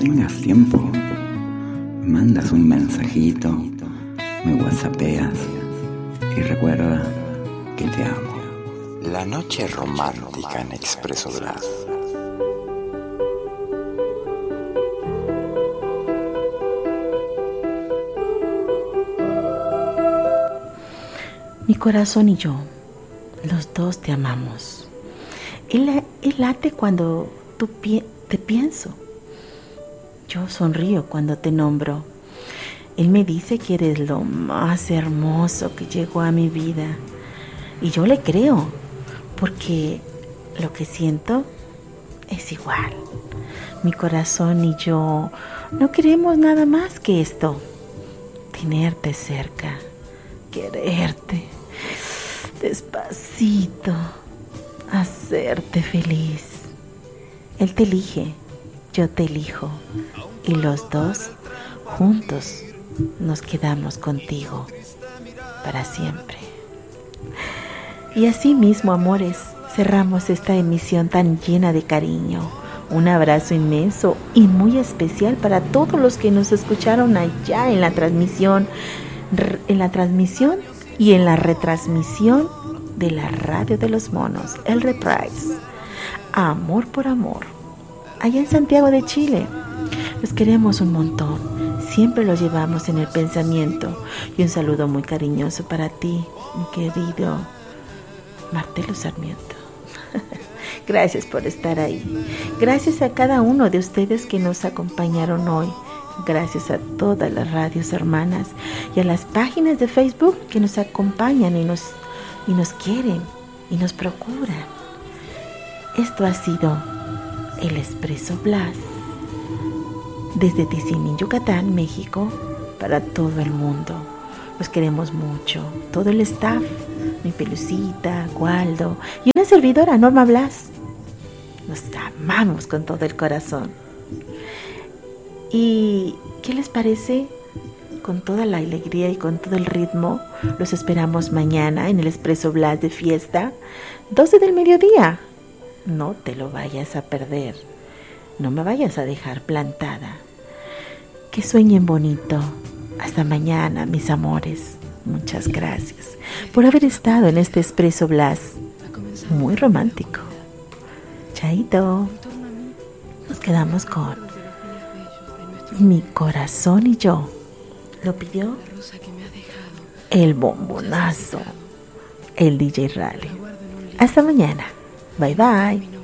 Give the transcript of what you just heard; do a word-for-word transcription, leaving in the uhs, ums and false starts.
tengas tiempo, me mandas un mensajito, me whatsappeas y recuerda que te amo. La noche romántica en Expreso Blas. Mi corazón y yo, los dos te amamos. Él, él late cuando tú pi- te pienso. Yo sonrío cuando te nombro. Él me dice que eres lo más hermoso que llegó a mi vida. Y yo le creo, porque lo que siento es igual. Mi corazón y yo no queremos nada más que esto. Tenerte cerca, quererte despacito, hacerte feliz. Él te elige, yo te elijo, y los dos juntos nos quedamos contigo para siempre. Y así mismo, amores, cerramos esta emisión tan llena de cariño. Un abrazo inmenso y muy especial para todos los que nos escucharon allá en la transmisión, en la transmisión y en la retransmisión de la Radio de los Monos, el Reprise. Amor por amor, allá en Santiago de Chile. Los queremos un montón, siempre los llevamos en el pensamiento. Y un saludo muy cariñoso para ti, mi querido Martelo Sarmiento. Gracias por estar ahí. Gracias a cada uno de ustedes que nos acompañaron hoy. Gracias a todas las radios hermanas y a las páginas de Facebook que nos acompañan y nos, y nos quieren y nos procuran. Esto ha sido el Expreso Blas desde Tizimín, Yucatán, México, para todo el mundo. Los queremos mucho, todo el staff, mi Pelucita, Waldo y una servidora, Norma Blas. Nos amamos con todo el corazón. ¿Y qué les parece? Con toda la alegría y con todo el ritmo, los esperamos mañana en el Expreso Blas de fiesta, doce del mediodía. No te lo vayas a perder. No me vayas a dejar plantada. Que sueñen bonito. Hasta mañana, mis amores. Muchas gracias por haber estado en este Expreso Blas muy romántico. Chaito. Nos quedamos con Mi corazón y yo. Lo pidió el bombonazo, el D J Rally. Hasta mañana. Bye bye.